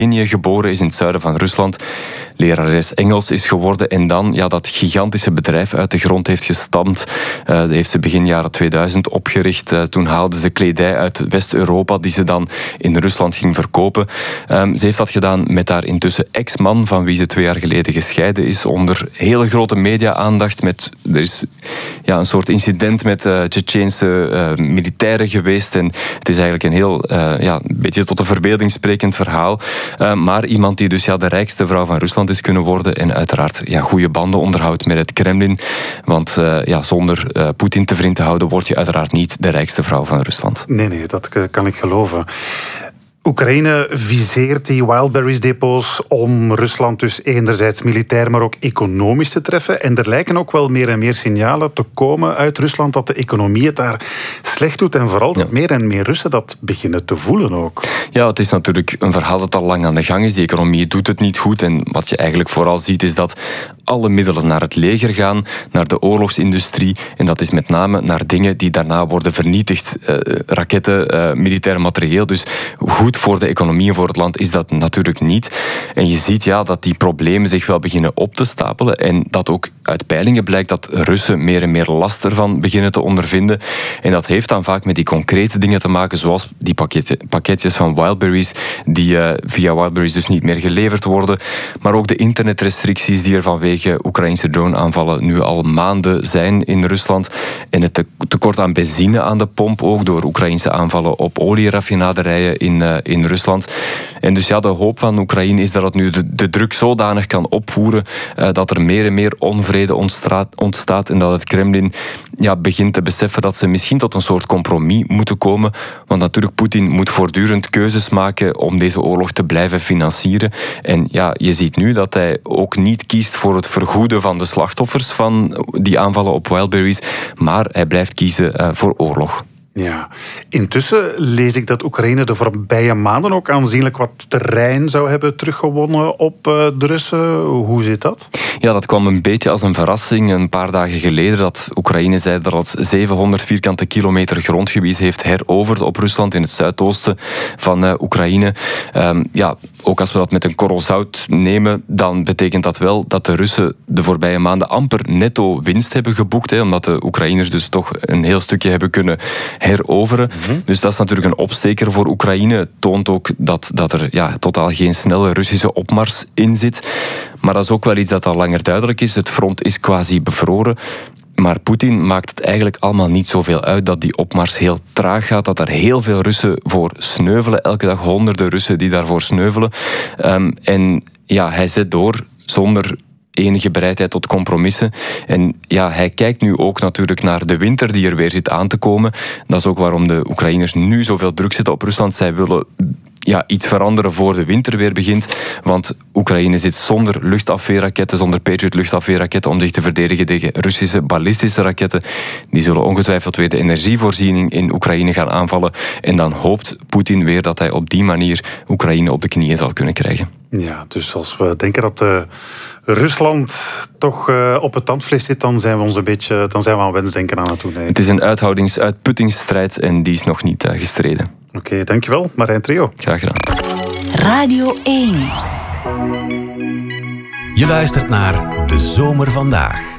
geboren is in het zuiden van Rusland. Lerares Engels is geworden en dan dat gigantische bedrijf uit de grond heeft gestampt. Dat heeft ze begin jaren 2000 opgericht. Toen haalde ze kledij uit West-Europa die ze dan in Rusland ging verkopen. Ze heeft dat gedaan met haar intussen ex-man, van wie ze 2 jaar geleden gescheiden is, onder hele grote media-aandacht. Er is een soort incident met Tsjetsjeense militairen geweest en het is eigenlijk een heel, een beetje tot de verbeelding sprekend verhaal. Maar iemand die dus de rijkste vrouw van Rusland is kunnen worden en uiteraard goede banden onderhoudt met het Kremlin. Want zonder Poetin te vriend te houden word je uiteraard niet de rijkste vrouw van Rusland. Nee, dat kan ik geloven. Oekraïne viseert die Wildberries-depots om Rusland dus enerzijds militair, maar ook economisch te treffen. En er lijken ook wel meer en meer signalen te komen uit Rusland dat de economie het daar slecht doet. En vooral dat meer en meer Russen dat beginnen te voelen ook. Ja, het is natuurlijk een verhaal dat al lang aan de gang is. Die economie doet het niet goed. En wat je eigenlijk vooral ziet is dat alle middelen naar het leger gaan, naar de oorlogsindustrie. En dat is met name naar dingen die daarna worden vernietigd. Raketten, militair materieel. Dus goed voor de economie en voor het land is dat natuurlijk niet. En je ziet dat die problemen zich wel beginnen op te stapelen. En dat ook uit peilingen blijkt dat Russen meer en meer last ervan beginnen te ondervinden. En dat heeft dan vaak met die concrete dingen te maken, zoals die pakketjes van Wildberries, die via Wildberries dus niet meer geleverd worden. Maar ook de internetrestricties die er vanwege Oekraïnse drone-aanvallen nu al maanden zijn in Rusland. En het tekort aan benzine aan de pomp ook, door Oekraïnse aanvallen op olieraffinaderijen in Rusland. En dus de hoop van Oekraïne is dat het nu de druk zodanig kan opvoeren dat er meer en meer onvrede ontstaat en dat het Kremlin begint te beseffen dat ze misschien tot een soort compromis moeten komen. Want natuurlijk, Poetin moet voortdurend keuzes maken om deze oorlog te blijven financieren. En je ziet nu dat hij ook niet kiest voor het vergoeden van de slachtoffers van die aanvallen op Wildberries, maar hij blijft kiezen voor oorlog. Ja, intussen lees ik dat Oekraïne de voorbije maanden ook aanzienlijk wat terrein zou hebben teruggewonnen op de Russen. Hoe zit dat? Ja, dat kwam een beetje als een verrassing een paar dagen geleden, dat Oekraïne zei dat het 700 vierkante kilometer grondgebied heeft heroverd op Rusland in het zuidoosten van Oekraïne. Ook als we dat met een korrel zout nemen, dan betekent dat wel dat de Russen de voorbije maanden amper netto winst hebben geboekt, omdat de Oekraïners dus toch een heel stukje hebben kunnen heroveren. Dus dat is natuurlijk een opsteker voor Oekraïne. Het toont ook dat er totaal geen snelle Russische opmars in zit. Maar dat is ook wel iets dat al langer duidelijk is. Het front is quasi bevroren. Maar Poetin maakt het eigenlijk allemaal niet zoveel uit dat die opmars heel traag gaat, dat er heel veel Russen voor sneuvelen. Elke dag honderden Russen die daarvoor sneuvelen. Hij zet door zonder enige bereidheid tot compromissen. En hij kijkt nu ook natuurlijk naar de winter die er weer zit aan te komen. Dat is ook waarom de Oekraïners nu zoveel druk zetten op Rusland. Zij willen iets veranderen voor de winter weer begint. Want Oekraïne zit zonder luchtafweerraketten, zonder Patriot luchtafweerraketten om zich te verdedigen tegen Russische ballistische raketten. Die zullen ongetwijfeld weer de energievoorziening in Oekraïne gaan aanvallen. En dan hoopt Poetin weer dat hij op die manier Oekraïne op de knieën zal kunnen krijgen. Ja, dus als we denken dat Rusland toch op het tandvlees zit, dan zijn we aan wensdenken aan het doen. Het is een uitputtingsstrijd en die is nog niet gestreden. Oké, dankjewel, Marijn Trio. Graag gedaan. Radio 1. Je luistert naar De Zomer Vandaag.